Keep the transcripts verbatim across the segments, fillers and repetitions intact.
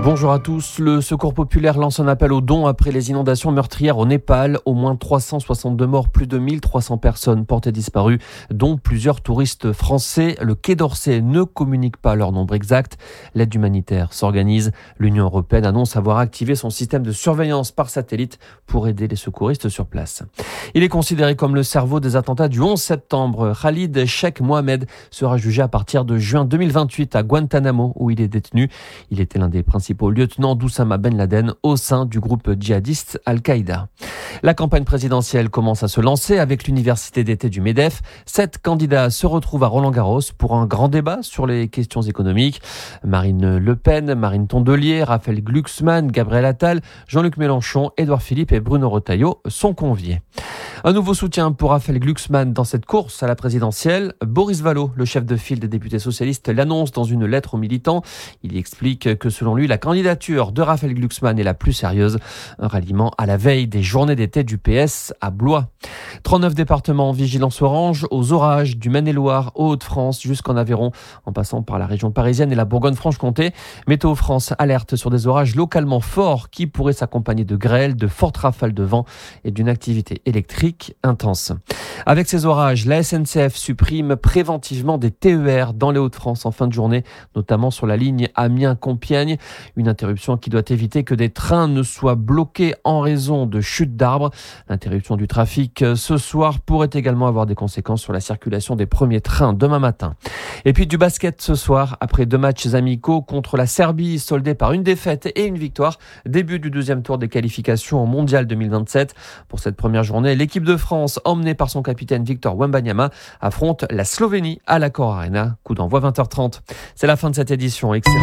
Bonjour à tous. Le Secours populaire lance un appel aux dons après les inondations meurtrières au Népal. Au moins trois cent soixante-deux morts, plus de mille trois cents personnes portées disparues, dont plusieurs touristes français. Le Quai d'Orsay ne communique pas leur nombre exact. L'aide humanitaire s'organise. L'Union européenne annonce avoir activé son système de surveillance par satellite pour aider les secouristes sur place. Il est considéré comme le cerveau des attentats du onze septembre. Khalid Sheikh Mohammed sera jugé à partir de juin deux mille vingt-huit à Guantanamo, où il est détenu. Il était l'un des principaux lieutenant d'Oussama Ben Laden au sein du groupe djihadiste Al-Qaïda. La campagne présidentielle commence à se lancer avec l'université d'été du MEDEF. Sept candidats se retrouvent à Roland-Garros pour un grand débat sur les questions économiques. Marine Le Pen, Marine Tondelier, Raphaël Glucksmann, Gabriel Attal, Jean-Luc Mélenchon, Édouard Philippe et Bruno Retailleau sont conviés. Un nouveau soutien pour Raphaël Glucksmann dans cette course à la présidentielle. Boris Vallaud, le chef de file des députés socialistes, l'annonce dans une lettre aux militants. Il y explique que selon lui, la candidature de Raphaël Glucksmann est la plus sérieuse. Un ralliement à la veille des journées d'été du P S à Blois. trente-neuf départements en vigilance orange aux orages du Maine-et-Loire, aux Hauts-de-France jusqu'en Aveyron, en passant par la région parisienne et la Bourgogne-Franche-Comté. Météo France alerte sur des orages localement forts qui pourraient s'accompagner de grêles, de fortes rafales de vent et d'une activité électrique intense. Avec ces orages, la S N C F supprime préventivement des T E R dans les Hauts-de-France en fin de journée, notamment sur la ligne Amiens-Compiègne. Une interruption qui doit éviter que des trains ne soient bloqués en raison de chutes d'arbres. L'interruption du trafic ce soir pourrait également avoir des conséquences sur la circulation des premiers trains demain matin. Et puis du basket ce soir, après deux matchs amicaux contre la Serbie, soldés par une défaite et une victoire. Début du deuxième tour des qualifications au Mondial deux mille vingt-sept. Pour cette première journée, l'équipe de France, emmenée par son capitaine Victor Wembanyama, affronte la Slovénie à l'Accor Arena. Coup d'envoi vingt heures trente. C'est la fin de cette édition. Excellente.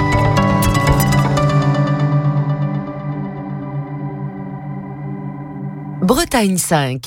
Bretagne cinq.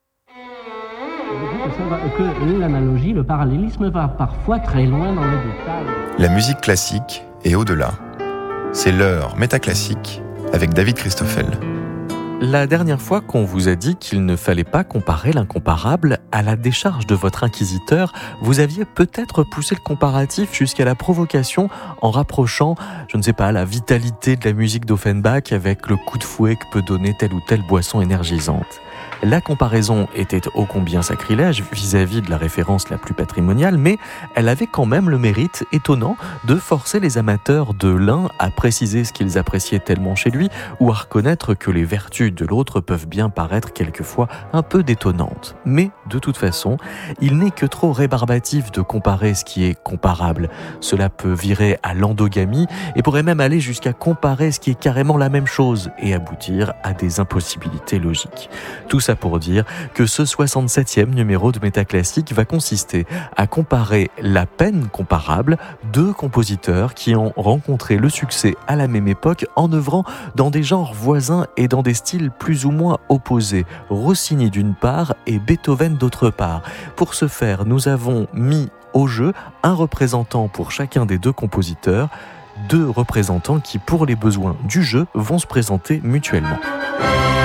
Que l'analogie, le parallélisme va parfois très loin dans les détails. La musique classique et au-delà. C'est l'heure métaclassique avec David Christoffel. La dernière fois qu'on vous a dit qu'il ne fallait pas comparer l'incomparable, à la décharge de votre inquisiteur, vous aviez peut-être poussé le comparatif jusqu'à la provocation en rapprochant, je ne sais pas, la vitalité de la musique d'Offenbach avec le coup de fouet que peut donner telle ou telle boisson énergisante. La comparaison était ô combien sacrilège vis-à-vis de la référence la plus patrimoniale, mais elle avait quand même le mérite étonnant de forcer les amateurs de l'un à préciser ce qu'ils appréciaient tellement chez lui ou à reconnaître que les vertus de l'autre peuvent bien paraître quelquefois un peu détonnantes. Mais de toute façon, il n'est que trop rébarbatif de comparer ce qui est comparable. Cela peut virer à l'endogamie et pourrait même aller jusqu'à comparer ce qui est carrément la même chose et aboutir à des impossibilités logiques. Tout ça pour dire que ce soixante-septième numéro de Métaclassique va consister à comparer la peine comparable, deux compositeurs qui ont rencontré le succès à la même époque en œuvrant dans des genres voisins et dans des styles plus ou moins opposés, Rossini d'une part et Beethoven d'autre part. Pour ce faire, nous avons mis au jeu un représentant pour chacun des deux compositeurs, deux représentants qui, pour les besoins du jeu, vont se présenter mutuellement.